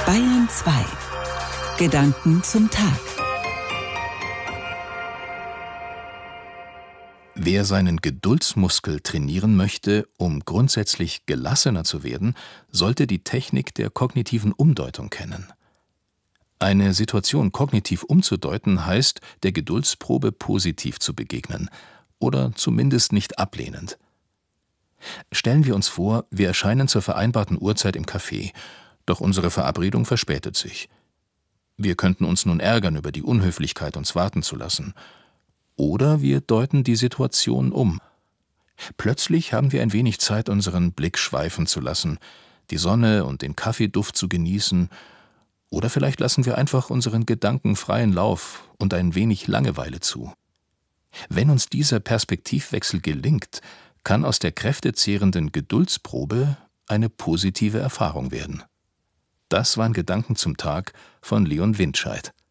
Bayern 2. Gedanken zum Tag. Wer seinen Geduldsmuskel trainieren möchte, um grundsätzlich gelassener zu werden, sollte die Technik der kognitiven Umdeutung kennen. Eine Situation kognitiv umzudeuten heißt, der Geduldsprobe positiv zu begegnen oder zumindest nicht ablehnend. Stellen wir uns vor, wir erscheinen zur vereinbarten Uhrzeit im Café, doch unsere Verabredung verspätet sich. Wir könnten uns nun ärgern über die Unhöflichkeit, uns warten zu lassen. Oder wir deuten die Situation um. Plötzlich haben wir ein wenig Zeit, unseren Blick schweifen zu lassen, die Sonne und den Kaffeeduft zu genießen, oder vielleicht lassen wir einfach unseren Gedanken freien Lauf und ein wenig Langeweile zu. Wenn uns dieser Perspektivwechsel gelingt, kann aus der kräftezehrenden Geduldsprobe eine positive Erfahrung werden. Das waren Gedanken zum Tag von Leon Windscheid.